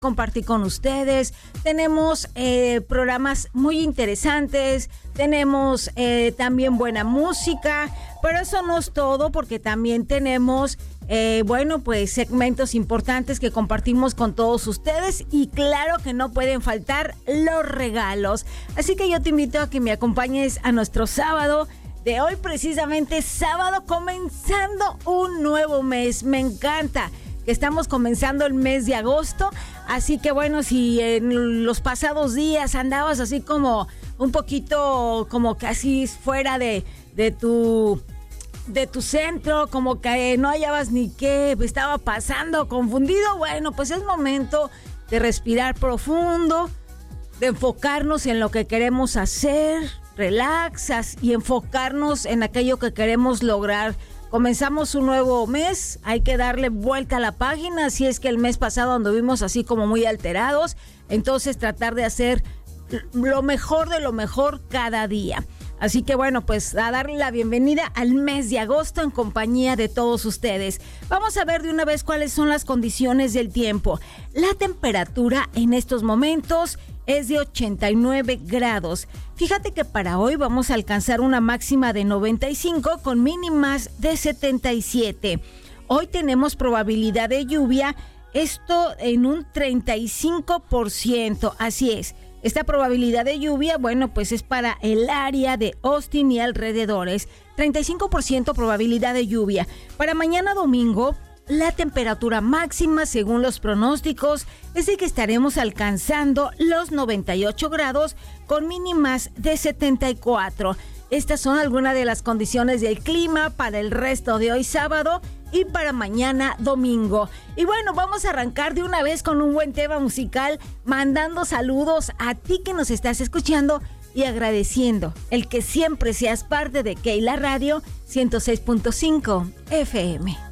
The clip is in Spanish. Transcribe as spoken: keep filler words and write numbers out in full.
compartir con ustedes. Tenemos eh, programas muy interesantes, tenemos eh, también buena música, pero eso no es todo, porque también tenemos eh, bueno, pues segmentos importantes que compartimos con todos ustedes, y claro que no pueden faltar los regalos. Así que yo te invito a que me acompañes a nuestro sábado de hoy, precisamente sábado, comenzando un nuevo mes. Me encanta que estamos comenzando el mes de agosto, así que bueno, si en los pasados días andabas así como un poquito, como casi fuera de, de tu de tu centro, como que no hallabas ni qué estaba pasando, confundido, bueno, pues es momento de respirar profundo, de enfocarnos en lo que queremos hacer, relaxas y enfocarnos en aquello que queremos lograr. Comenzamos un nuevo mes, hay que darle vuelta a la página, si es que el mes pasado anduvimos así como muy alterados, entonces tratar de hacer lo mejor de lo mejor cada día. Así que bueno, pues a darle la bienvenida al mes de agosto en compañía de todos ustedes. Vamos a ver de una vez cuáles son las condiciones del tiempo. La temperatura en estos momentos es de ochenta y nueve grados. Fíjate que para hoy vamos a alcanzar una máxima de noventa y cinco con mínimas de setenta y siete. Hoy tenemos probabilidad de lluvia, esto en un treinta y cinco por ciento, así es. Esta probabilidad de lluvia, bueno, pues es para el área de Austin y alrededores. treinta y cinco por ciento probabilidad de lluvia. Para mañana domingo, la temperatura máxima, según los pronósticos, es de que estaremos alcanzando los noventa y ocho grados con mínimas de setenta y cuatro. Estas son algunas de las condiciones del clima para el resto de hoy sábado y para mañana domingo. Y bueno, vamos a arrancar de una vez con un buen tema musical, mandando saludos a ti que nos estás escuchando y agradeciendo el que siempre seas parte de Keila Radio ciento seis punto cinco F M.